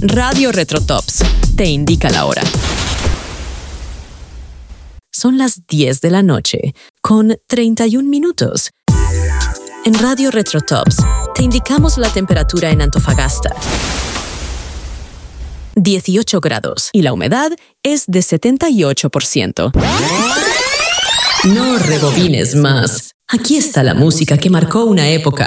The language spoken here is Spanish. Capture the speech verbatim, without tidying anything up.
Radio Retrotops te indica la hora. Son las diez de la noche, con treinta y un minutos. En Radio Retrotops te indicamos la temperatura en Antofagasta. dieciocho grados y la humedad es de setenta y ocho por ciento. No rebobines más. Aquí está la música que marcó una época.